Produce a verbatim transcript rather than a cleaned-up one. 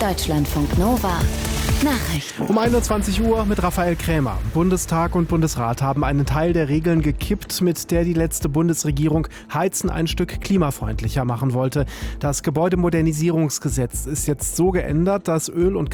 Deutschlandfunk Nova. Nachrichten. Um einundzwanzig Uhr mit Raphael Krämer. Bundestag und Bundesrat haben einen Teil der Regeln gekippt, mit der die letzte Bundesregierung Heizen ein Stück klimafreundlicher machen wollte. Das Gebäudemodernisierungsgesetz ist jetzt so geändert, dass Öl- und